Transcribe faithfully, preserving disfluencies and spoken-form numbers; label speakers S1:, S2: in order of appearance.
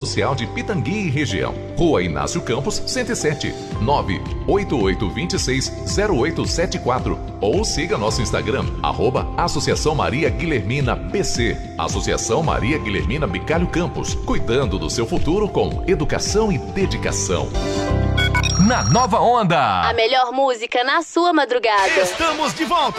S1: Social de Pitangui e região. Rua Inácio Campos, cento e sete, nove oito oito dois seis zero oito sete quatro. Ou siga nosso Instagram, arroba Associação Maria Guilhermina B C. Associação Maria Guilhermina Bicalho Campos. Cuidando do seu futuro com educação e dedicação.
S2: Na Nova Onda.
S3: A melhor música na sua madrugada.
S2: Estamos de volta.